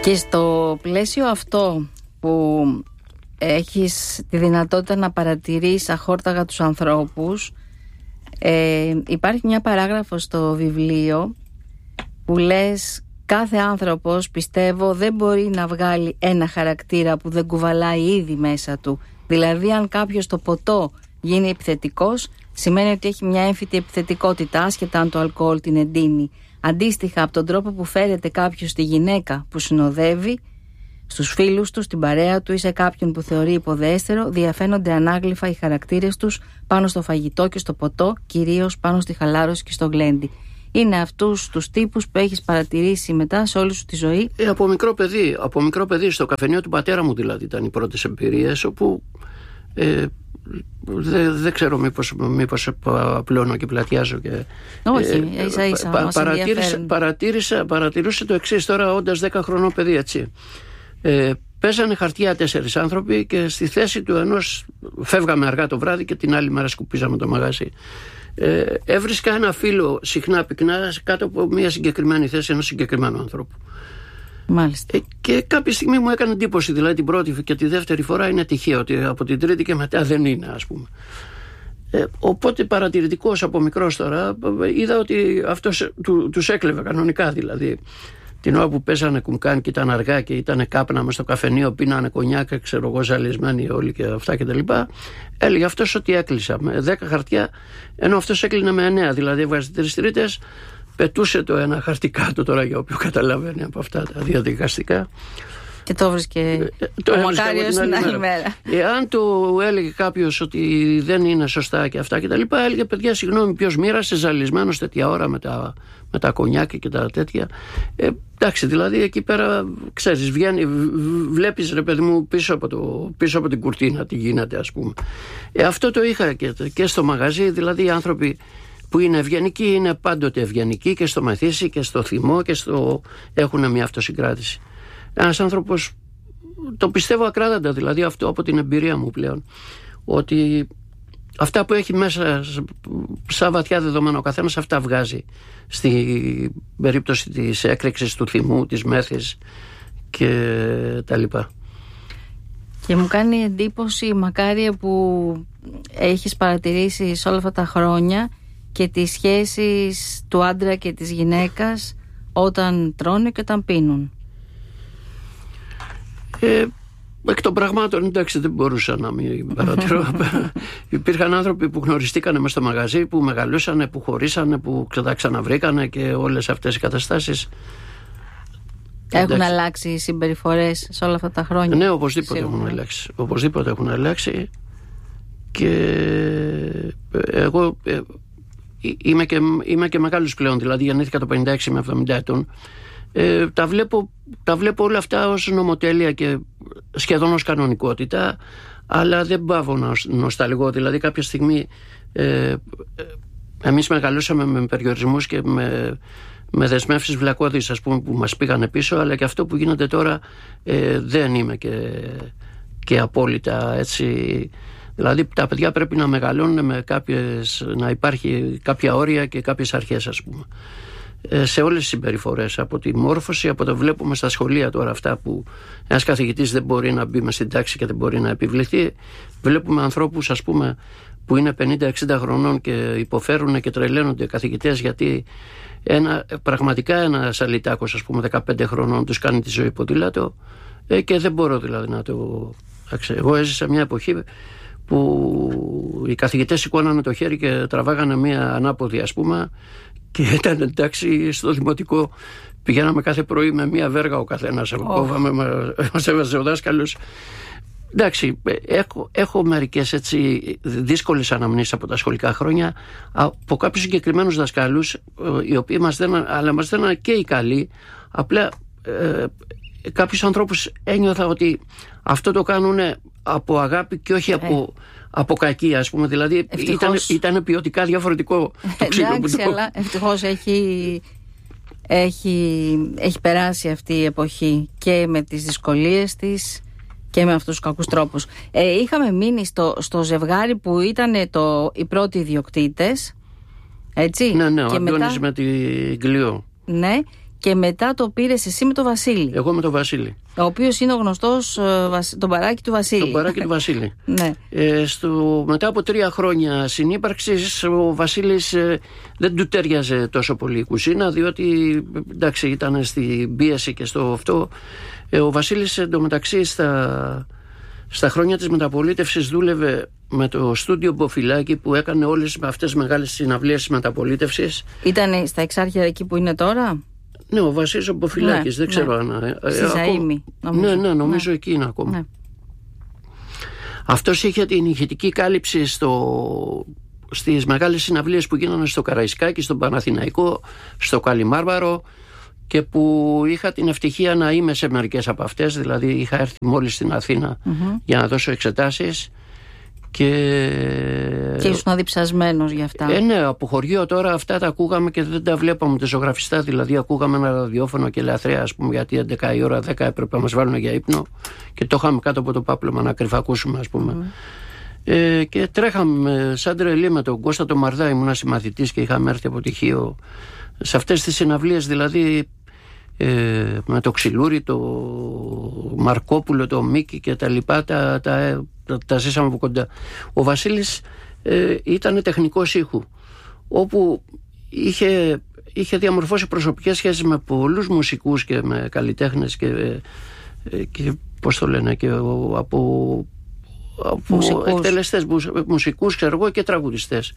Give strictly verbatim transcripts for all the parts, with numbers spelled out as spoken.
Και στο πλαίσιο αυτό που έχεις τη δυνατότητα να παρατηρείς αχόρταγα τους ανθρώπους, ε, υπάρχει μια παράγραφος στο βιβλίο που λες: κάθε άνθρωπος, πιστεύω, δεν μπορεί να βγάλει ένα χαρακτήρα που δεν κουβαλάει ήδη μέσα του. Δηλαδή, αν κάποιος στο ποτό γίνει επιθετικός, σημαίνει ότι έχει μια έμφυτη επιθετικότητα, άσχετα αν το αλκοόλ την εντείνει. Αντίστοιχα, από τον τρόπο που φέρεται κάποιος στη γυναίκα που συνοδεύει, στους φίλους του, στην παρέα του ή σε κάποιον που θεωρεί υποδέστερο, διαφαίνονται ανάγλυφα οι χαρακτήρες τους πάνω στο φαγητό και στο ποτό, κυρίως πάνω στη χαλάρωση και στο γλέντι. Είναι αυτούς τους τύπους που έχεις παρατηρήσει μετά σε όλη σου τη ζωή? Ε, από μικρό παιδί, από μικρό παιδί, στο καφενείο του πατέρα μου δηλαδή ήταν οι πρώτες εμπειρίες, όπου ε, δεν δε ξέρω μήπως, μήπως απλώνω και πλατιάζω και, όχι, ε, ίσα ίσα πα, μας παρατήρησα, παρατήρησα, παρατηρούσα το εξής τώρα, όντας δέκα χρονών παιδί, έτσι. Ε, παίζανε χαρτιά τέσσερις άνθρωποι και στη θέση του ενός φεύγαμε αργά το βράδυ και την άλλη μέρα σκουπίζαμε το μαγαζί. Ε, έβρισκα ένα φύλλο συχνά πυκνά κάτω από μια συγκεκριμένη θέση ενός συγκεκριμένου ανθρώπου. Μάλιστα. Ε, και κάποια στιγμή μου έκανε εντύπωση, δηλαδή την πρώτη και τη δεύτερη φορά είναι τυχαίο, ότι από την τρίτη και μετά δεν είναι, ας πούμε. Ε, οπότε παρατηρητικός από μικρός τώρα είδα ότι αυτός του, τους έκλεβε κανονικά, δηλαδή την ώρα που παίζανε κουμκάν και ήταν αργά και ήταν κάπνα μες στο καφενείο, πίνανε κονιάκα, ξέρω εγώ, ζαλισμένοι όλοι και αυτά και τα λοιπά. Έλεγε αυτός ότι έκλεισα με δέκα χαρτιά, ενώ αυτός έκλεινε με εννέα, δηλαδή έβγαζε τρεις τρίτες, πετούσε το ένα χαρτί κάτω, τώρα για όποιο καταλαβαίνει από αυτά τα διαδικαστικά. Και το βρίσκε ο Μακάριος την άλλη μέρα. Εάν του έλεγε κάποιος ότι δεν είναι σωστά και αυτά και τα λοιπά, έλεγε: παιδιά, συγγνώμη, ποιος μοίρασε ζαλισμένος τέτοια ώρα με τα, με τα κονιάκια και τα τέτοια. Ε, εντάξει, δηλαδή εκεί πέρα, ξέρεις, βγαίνει, βλέπεις, ρε παιδί μου, πίσω από, το, πίσω από την κουρτίνα τι γίνεται, ας πούμε. Ε, αυτό το είχα και, και στο μαγαζί, δηλαδή οι άνθρωποι που είναι ευγενικοί είναι πάντοτε ευγενικοί και στο μεθύσι και στο θυμό και στο έχουν μια αυτοσυγκράτηση. Ένας άνθρωπος, το πιστεύω ακράδαντα, δηλαδή αυτό από την εμπειρία μου πλέον, ότι αυτά που έχει μέσα σαν βαθιά δεδομένα ο καθένας, αυτά βγάζει στη περίπτωση της έκρηξης του θυμού, της μέθης και τα λοιπά. Και μου κάνει εντύπωση, Μακάρια, που έχεις παρατηρήσει σε όλα αυτά τα χρόνια και τις σχέσεις του άντρα και της γυναίκας όταν τρώνε και όταν πίνουν. Ε, εκ των πραγμάτων, εντάξει, δεν μπορούσα να μην παρατηρώ. Υπήρχαν άνθρωποι που γνωριστήκανε μες στο μαγαζί, που μεγαλούσανε, που χωρίσανε, που τα ξαναβρήκανε και όλες αυτές οι καταστάσεις. Έχουν εντάξει. αλλάξει οι συμπεριφορές σε όλα αυτά τα χρόνια? Ναι, οπωσδήποτε Σίγουρα. έχουν αλλάξει. Οπωσδήποτε έχουν αλλάξει. Και εγώ ε, είμαι, και, είμαι και μεγάλος πλέον, δηλαδή γεννήθηκα το πενήντα έξι με εβδομήντα ετών. Ε, τα, βλέπω, τα βλέπω όλα αυτά ως νομοτέλεια και σχεδόν ως κανονικότητα, αλλά δεν πάβω να νοσταλγώ. Δηλαδή κάποια στιγμή ε, εμείς μεγαλώσαμε με περιορισμούς και με, με δεσμεύσεις βλακώδεις, ας πούμε, που μας πήγανε πίσω, αλλά και αυτό που γίνεται τώρα ε, δεν είμαι και, και απόλυτα έτσι. Δηλαδή τα παιδιά πρέπει να μεγαλώνουν με κάποιες, να υπάρχει κάποια όρια και κάποιες αρχές, ας πούμε, σε όλες τις συμπεριφορές, από τη μόρφωση, από το βλέπουμε στα σχολεία τώρα αυτά που ένας καθηγητής δεν μπορεί να μπει μες στην τάξη και δεν μπορεί να επιβληθεί. Βλέπουμε ανθρώπους, ας πούμε, που είναι πενήντα εξήντα χρονών και υποφέρουν και τρελαίνονται καθηγητές, γιατί ένα, πραγματικά ένας αλυτάκος, ας πούμε, δεκαπέντε χρονών τους κάνει τη ζωή ποδήλατο, ε, και δεν μπορώ δηλαδή να το... Εγώ έζησα μια εποχή που οι καθηγητές σηκώνανε το χέρι και τραβάγανε μια ανάποδη, ας πούμε, και ήταν εντάξει στο δημοτικό. Πηγαίναμε κάθε πρωί με μία βέργα ο καθένας. Oh. Κόβαμε, μας έβαζε ο δάσκαλος. Εντάξει, έχω, έχω μερικές έτσι δύσκολες αναμνήσεις από τα σχολικά χρόνια, από κάποιους συγκεκριμένους δασκάλους, οι οποίοι μας δέναν, αλλά μας δέναν και οι καλοί. Απλά ε, κάποιους ανθρώπους ένιωθα ότι αυτό το κάνουν από αγάπη και όχι από... Ε. από κακία, ας πούμε, δηλαδή ήταν, ήταν ποιοτικά διαφορετικό το ξύλο. Εντάξει, αλλά ευτυχώς έχει, έχει, έχει περάσει αυτή η εποχή και με τις δυσκολίες της και με αυτούς τους κακούς τρόπους. Ε, είχαμε μείνει στο, στο ζευγάρι που ήταν το, οι πρώτοι ιδιοκτήτες, έτσι. Ναι, ναι, ο και Αντώνης μετά... με την Κλειό. Ναι, και μετά το πήρες εσύ με τον Βασίλη. Εγώ με τον Βασίλη. Ο οποίος είναι ο γνωστός τον Μπαράκι του Βασίλη. Τον Μπαράκι του Βασίλη. Ναι. Ε, στο, μετά από τρία χρόνια συνύπαρξης, ο Βασίλης ε, δεν του τέριαζε τόσο πολύ η κουζίνα, διότι εντάξει, ήταν στην πίεση και στο αυτό. Ε, ο Βασίλης εντωμεταξύ στα, στα χρόνια της μεταπολίτευσης δούλευε με το στούντιο Μποφιλάκη που έκανε όλες αυτές τις μεγάλες συναυλίες της μεταπολίτευσης. Ήταν στα Εξάρχεια εκεί που είναι τώρα? Ναι, ο Βασίλης ο Μποφιλάκης, ναι, δεν ξέρω ναι. αν... Στη Ζαΐμη, νομίζω. Ναι, ναι, νομίζω ναι. Εκεί είναι ακόμα. Ναι. Αυτός είχε την ηχητική κάλυψη στο... στις μεγάλες συναυλίες που γίνανε στο Καραϊσκάκι, στον Παναθηναϊκό, στο Καλιμάρμαρο, και που είχα την ευτυχία να είμαι σε μερικές από αυτές. Δηλαδή είχα έρθει μόλις στην Αθήνα mm-hmm. για να δώσω εξετάσεις. Και, και ήσουν διψασμένος γι' αυτά. Ε, ναι, από χωριό τώρα αυτά τα ακούγαμε και δεν τα βλέπαμε ούτε ζωγραφιστά. Δηλαδή ακούγαμε ένα ραδιόφωνο και λαθρέα, ας πούμε, γιατί έντεκα η ώρα, δέκα έπρεπε να μας βάλουν για ύπνο και το είχαμε κάτω από το πάπλωμα να κρυφακούσουμε, ας πούμε. Mm. Ε, και τρέχαμε σαν τρελή με τον Κώστα τον Μαρδά, ήμουν συμμαθητής και είχαμε έρθει από τυχείο σε αυτές τις συναυλίες, δηλαδή ε, με το Ξυλούρι, το Μαρκόπουλο, το Μίκη και τα λοιπά, τα, τα, τα, τα ζήσαμε από κοντά. Ο Βασίλης ε, ήταν τεχνικός ήχου, όπου είχε, είχε διαμορφώσει προσωπικές σχέσεις με πολλούς μουσικούς και με καλλιτέχνες και, ε, και πώς το λένε, και από, από εκτελεστές μουσικούς, ξέρω εγώ, και τραγουδιστές.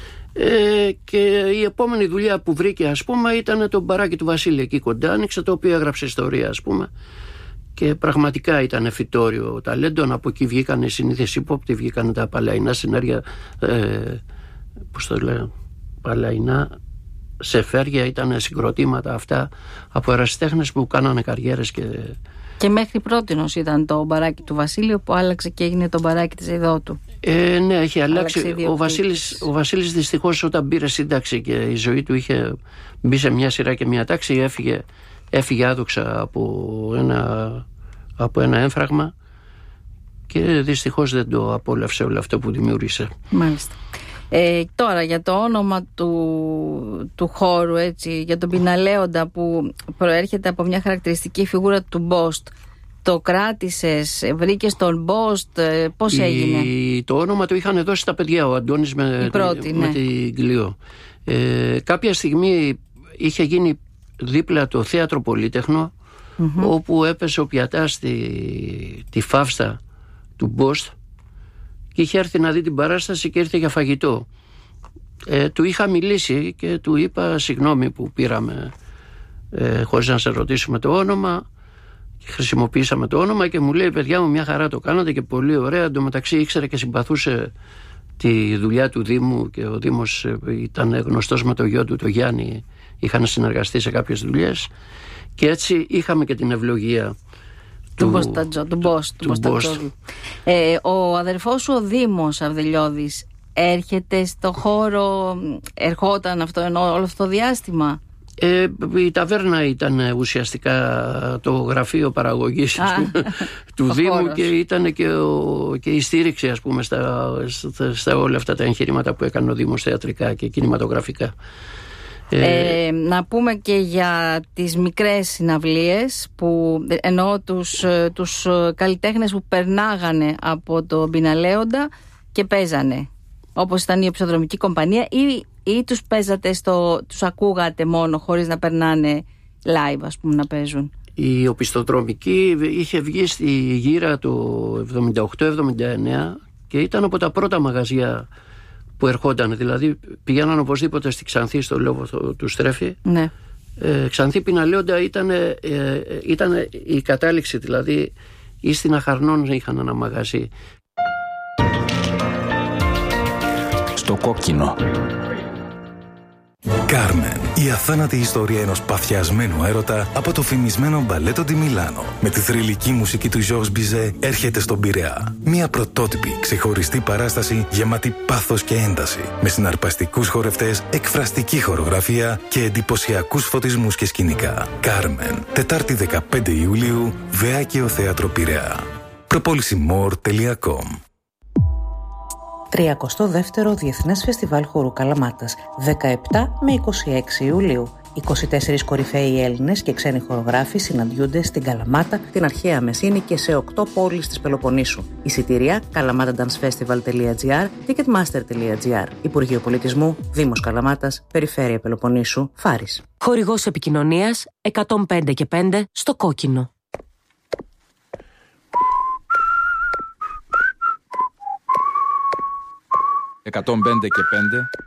Ε, και η επόμενη δουλειά που βρήκε, ας πούμε, ήταν το Μπαράκι του Βασίλη εκεί κοντά, άνοιξε, το οποίο έγραψε ιστορία, ας πούμε, και πραγματικά ήταν φυτόριο ταλέντων. Από εκεί βγήκαν οι συνήθειες ύποπτοι, βγήκαν τα παλαϊνά συνέργεια, ε, πώς το λέω, παλαϊνά σεφέρια, ήταν συγκροτήματα αυτά από ερασιτέχνες που κάνανε καριέρες και... Και μέχρι πρότινος ήταν το Μπαράκι του Βασίλη, που άλλαξε και έγινε το Μπαράκι της Ιδώτου. Ε, ναι, έχει αλλάξει. Ο Βασίλης, ο Βασίλης δυστυχώς όταν πήρε σύνταξη και η ζωή του είχε μπει σε μια σειρά και μια τάξη, έφυγε, έφυγε άδοξα από ένα, από ένα έμφραγμα και δυστυχώς δεν το απόλαυσε όλο αυτό που δημιούργησε. Μάλιστα. Ε, τώρα για το όνομα του, του χώρου, έτσι, για τον Πιναλέοντα, που προέρχεται από μια χαρακτηριστική φιγούρα του Μπόστ, το κράτησες, βρήκες τον Μπόστ, πώς η, έγινε? Το όνομα το είχαν δώσει τα παιδιά, ο Αντώνης με, πρώτη, με ναι. την Κλειό. Ε, κάποια στιγμή είχε γίνει δίπλα το Θέατρο Πολύτεχνο, mm-hmm. όπου έπεσε ο Πιατάς τη, τη φαύστα του Μπόστ και είχε έρθει να δει την παράσταση και ήρθε για φαγητό. Ε, του είχα μιλήσει και του είπα συγγνώμη που πήραμε ε, χωρίς να σε ρωτήσουμε το όνομα, και χρησιμοποιήσαμε το όνομα, και μου λέει, παιδιά μου, μια χαρά το κάνατε και πολύ ωραία. Εν τω μεταξύ ήξερε και συμπαθούσε τη δουλειά του Δήμου και ο Δήμος ήταν γνωστός με το γιο του, το Γιάννη, είχαν συνεργαστεί σε κάποιες δουλειές και έτσι είχαμε και την ευλογία του Μποστατζό, του Μπόστ, του Μποστατζό. Ε, ο αδερφός σου ο Δήμος Αυδελιώδης έρχεται στο χώρο, ερχόταν αυτό ενώ όλο αυτό το διάστημα? Ε, η ταβέρνα ήταν ουσιαστικά το γραφείο παραγωγής, ας πούμε, του Δήμου χώρος. Και ήταν και, ο, και η στήριξη, ας πούμε, στα, στα, στα όλα αυτά τα εγχειρήματα που έκανε ο Δήμος θεατρικά και κινηματογραφικά. Ε, να πούμε και για τις μικρές συναυλίες, που εννοώ τους, τους καλλιτέχνες που περνάγανε από το Πιναλέοντα και παίζανε, όπως ήταν η Οψοδρομική Κομπανία, ή, ή τους παίζατε στο, τους ακούγατε μόνο χωρίς να περνάνε live, ας πούμε, να παίζουν? Η Οπισθοδρομική είχε βγει στη γύρα το εβδομήντα οκτώ εβδομήντα εννέα και ήταν από τα πρώτα μαγαζιά που ερχόταν. Δηλαδή πηγαίναν οπωσδήποτε στη Ξανθή, στο λόγο του Στρέφη. Ναι. Ε, Ξανθή Πιναλέοντα ήταν, ε, ήταν η κατάληξη, δηλαδή ή στην Αχαρνών είχαν ένα μαγαζί. Στο κόκκινο. Κάρμεν, η αθάνατη ιστορία ενός παθιασμένου έρωτα από το φημισμένο μπαλέτο Ντι Μιλάνο. Με τη θρυλική μουσική του Ζορζ Μπιζέ έρχεται στον Πειραιά. Μια πρωτότυπη, ξεχωριστή παράσταση γεμάτη πάθος και ένταση. Με συναρπαστικούς χορευτές, εκφραστική χορογραφία και εντυπωσιακούς φωτισμούς και σκηνικά. Κάρμεν, Τετάρτη δεκαπέντε Ιουλίου, Βεάκαιο Θέατρο Πειραιά. προπόληση μορ τελεία κομ. τριακοστό δεύτερο Διεθνές Φεστιβάλ Χορού Καλαμάτας, δεκαεπτά με είκοσι έξι Ιουλίου. είκοσι τέσσερις κορυφαίοι Έλληνες και ξένοι χορογράφοι συναντιούνται στην Καλαμάτα, την αρχαία Μεσίνη και σε οκτώ πόλεις της Πελοποννήσου. Εισιτήρια καλαμάτα ντανς φεστιβάλ τελεία τζι άρ, ticketmaster τελεία τζι άρ. Υπουργείο Πολιτισμού, Δήμος Καλαμάτας, Περιφέρεια Πελοποννήσου, Φάρης. Χορηγός επικοινωνίας εκατόν πέντε και πέντε στο κόκκινο. εκατόν πέντε και πέντε